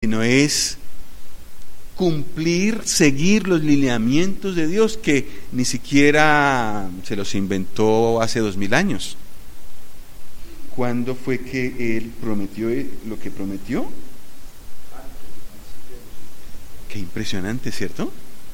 sino es cumplir, seguir los lineamientos de Dios, que ni siquiera se los inventó hace 2000 años. ¿Cuándo fue que Él prometió lo que prometió? Qué impresionante, ¿cierto?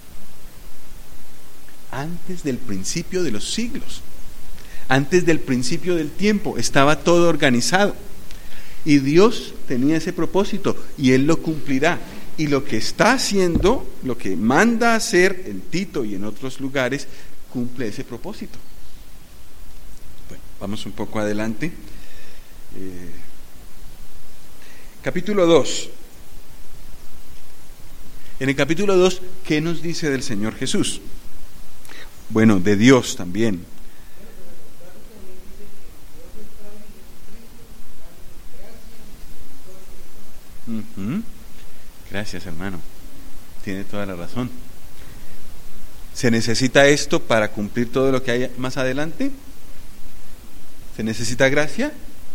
Antes del principio de los siglos, antes del principio del tiempo, estaba todo organizado. Y Dios tenía ese propósito y Él lo cumplirá. Y lo que está haciendo, lo que manda hacer en Tito y en otros lugares, cumple ese propósito. Bueno, vamos un poco adelante. Capítulo 2. En el capítulo 2, ¿qué nos dice del Señor Jesús? Bueno, de Dios también. Gracias, hermano. Tiene toda la razón. ¿Se necesita esto para cumplir todo lo que hay más adelante? ¿Se necesita gracia?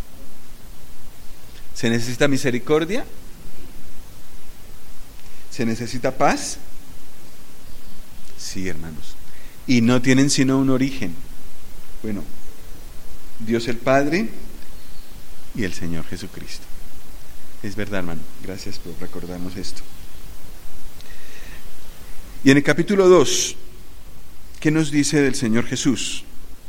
¿Se necesita misericordia? ¿Se necesita paz? Sí, hermanos. Y no tienen sino un origen. Bueno, Dios el Padre y el Señor Jesucristo. Es verdad, hermano. Gracias por recordarnos esto. Y en el capítulo 2, ¿qué nos dice del Señor Jesús?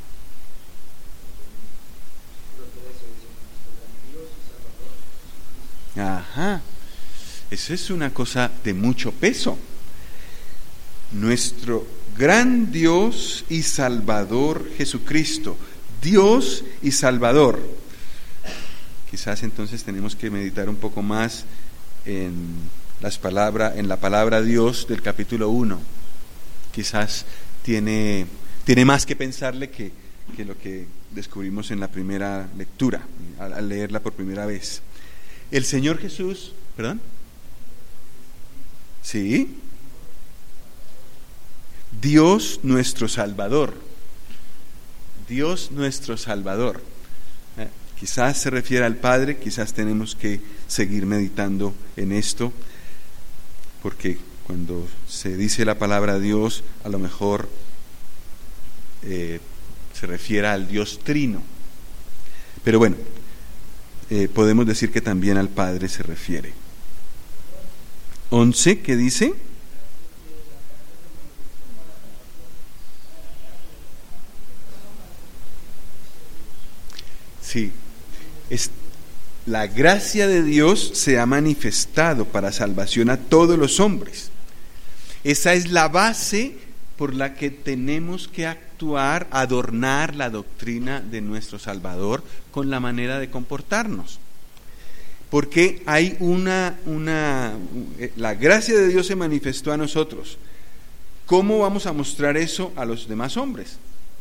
Ajá. Eso es una cosa de mucho peso. Nuestro gran Dios y Salvador Jesucristo. Dios y Salvador. Quizás entonces tenemos que meditar un poco más en la palabra Dios del capítulo 1. Quizás tiene más que pensarle que lo que descubrimos en la primera lectura, al leerla por primera vez. El Señor Jesús, ¿perdón? Sí. Dios nuestro Salvador. Dios nuestro Salvador. Quizás se refiere al Padre, quizás tenemos que seguir meditando en esto, porque cuando se dice la palabra Dios, a lo mejor se refiere al Dios Trino. Pero bueno, podemos decir que también al Padre se refiere. 11, ¿qué dice? Sí. La gracia de Dios se ha manifestado para salvación a todos los hombres. Esa es la base por la que tenemos que actuar, adornar la doctrina de nuestro Salvador con la manera de comportarnos. Porque hay la gracia de Dios se manifestó a nosotros. ¿Cómo vamos a mostrar eso a los demás hombres?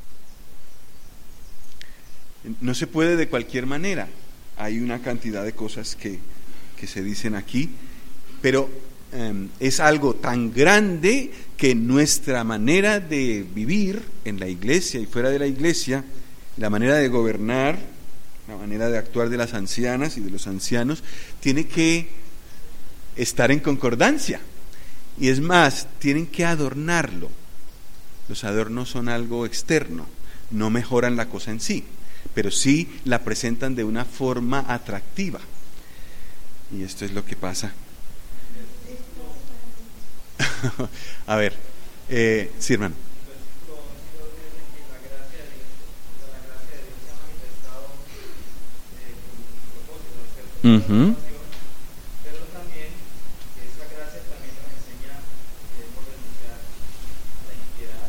No se puede de cualquier manera. Hay una cantidad de cosas que se dicen aquí, pero es algo tan grande que nuestra manera de vivir en la iglesia y fuera de la iglesia, la manera de gobernar, la manera de actuar de las ancianas y de los ancianos, tiene que estar en concordancia. Y es más, tienen que adornarlo. Los adornos son algo externo, no mejoran la cosa en sí, pero sí la presentan de una forma atractiva. Y esto es lo que pasa. A ver, sí, hermano. Uh-huh. Pero también esa gracia también nos enseña por denunciar la impiedad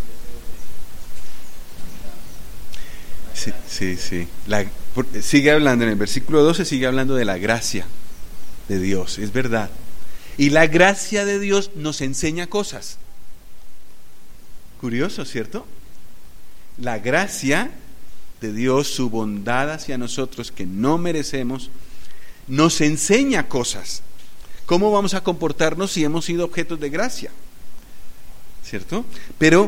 y los deseos de sigue hablando en el versículo 12, sigue hablando de la gracia de Dios, es verdad. Y la gracia de Dios nos enseña cosas. Curioso, ¿cierto? La gracia de Dios, su bondad hacia nosotros que no merecemos, nos enseña cosas. ¿Cómo vamos a comportarnos si hemos sido objetos de gracia? ¿Cierto? Pero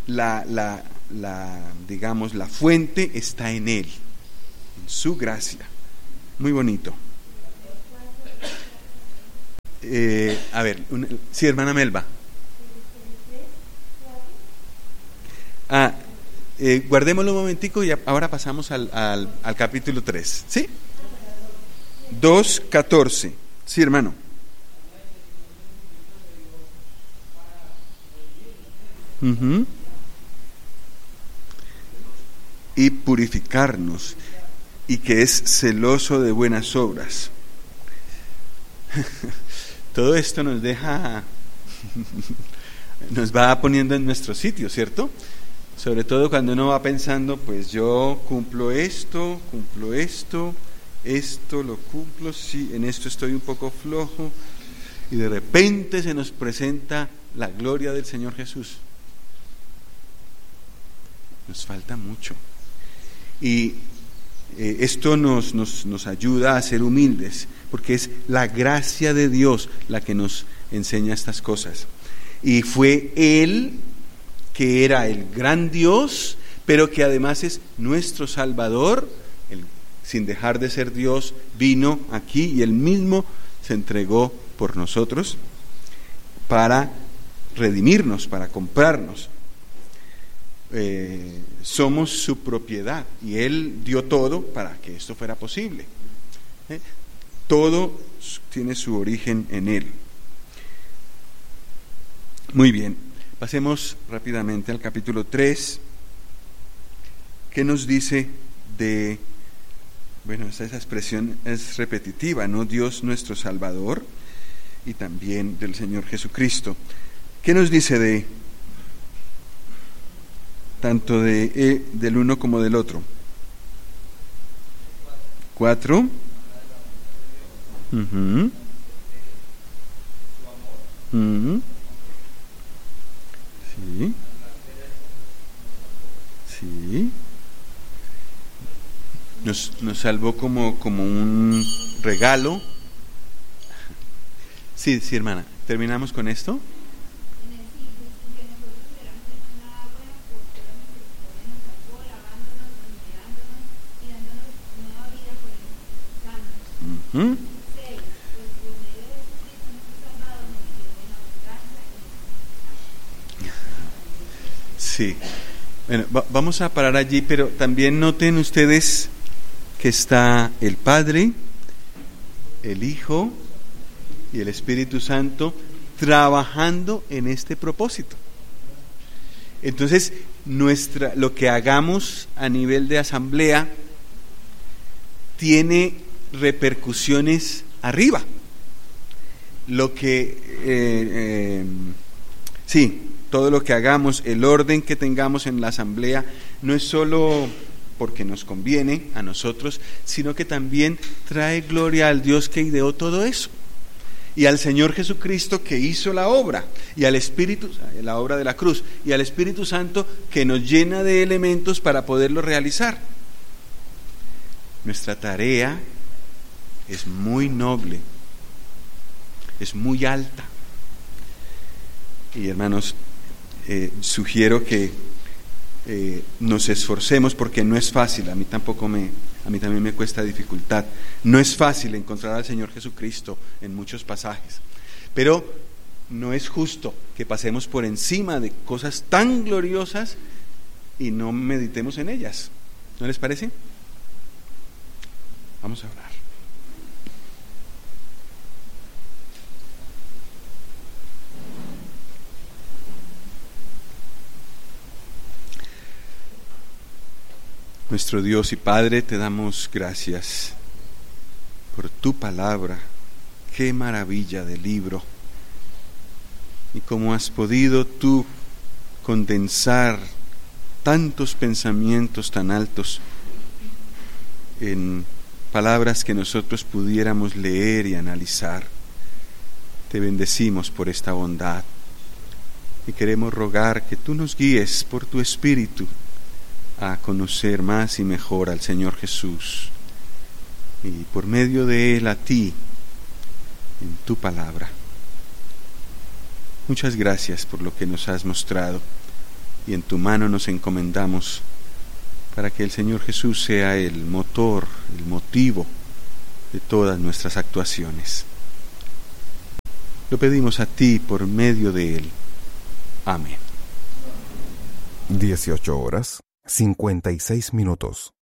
digamos, la fuente está en Él, en su gracia. Muy bonito. A ver, sí, hermana Melba. Guardémoslo un momentico y ahora pasamos al capítulo 3. ¿Sí? 2:14. Sí, hermano. Uh-huh. Y purificarnos, y que es celoso de buenas obras. Todo esto nos deja, nos va poniendo en nuestro sitio, ¿cierto? Sobre todo cuando uno va pensando, pues yo cumplo esto lo cumplo, sí, en esto estoy un poco flojo, y de repente se nos presenta la gloria del Señor Jesús. Nos falta mucho. Y esto nos ayuda a ser humildes, porque es la gracia de Dios la que nos enseña estas cosas. Y fue Él, que era el gran Dios, pero que además es nuestro Salvador. Él, sin dejar de ser Dios, vino aquí y Él mismo se entregó por nosotros para redimirnos, para comprarnos. Somos su propiedad y Él dio todo para que esto fuera posible. Todo tiene su origen en Él. Muy bien, pasemos rápidamente al capítulo 3. ¿Qué nos dice de, bueno, esa expresión es repetitiva, ¿no? Dios nuestro Salvador y también del Señor Jesucristo. ¿Qué nos dice de tanto del uno como del otro? 4. Uh-huh. Uh-huh. Sí. Sí. Nos salvó como un regalo. Sí, sí, hermana. ¿Terminamos con esto? ¿Mm? Sí. Bueno, vamos a parar allí, pero también noten ustedes que está el Padre, el Hijo y el Espíritu Santo trabajando en este propósito. Entonces, lo que hagamos a nivel de asamblea tiene repercusiones arriba. Lo que todo lo que hagamos, el orden que tengamos en la asamblea, no es solo porque nos conviene a nosotros, sino que también trae gloria al Dios que ideó todo eso, y al Señor Jesucristo que hizo la obra, y al Espíritu, la obra de la cruz, y al Espíritu Santo que nos llena de elementos para poderlo realizar. Nuestra tarea es muy noble, es muy alta. Y hermanos, sugiero que nos esforcemos, porque no es fácil. A mí también me cuesta dificultad. No es fácil encontrar al Señor Jesucristo en muchos pasajes, pero no es justo que pasemos por encima de cosas tan gloriosas y no meditemos en ellas. ¿No les parece? Vamos a orar. Nuestro Dios y Padre, te damos gracias por tu palabra. Qué maravilla de libro. Y cómo has podido tú condensar tantos pensamientos tan altos en palabras que nosotros pudiéramos leer y analizar. Te bendecimos por esta bondad y queremos rogar que tú nos guíes por tu Espíritu a conocer más y mejor al Señor Jesús, y por medio de Él a ti en tu palabra. Muchas gracias por lo que nos has mostrado, y en tu mano nos encomendamos para que el Señor Jesús sea el motor, el motivo de todas nuestras actuaciones. Lo pedimos a ti por medio de Él. Amén. 18:56.